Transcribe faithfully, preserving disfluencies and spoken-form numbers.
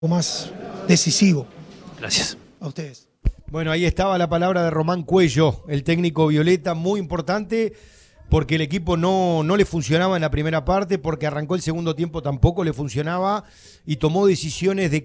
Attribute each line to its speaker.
Speaker 1: más decisivo.
Speaker 2: Gracias.
Speaker 1: A ustedes.
Speaker 3: Bueno, ahí estaba la palabra de Román Cuello, el técnico violeta, muy importante, porque el equipo no, no le funcionaba en la primera parte, porque arrancó el segundo tiempo tampoco le funcionaba y tomó decisiones de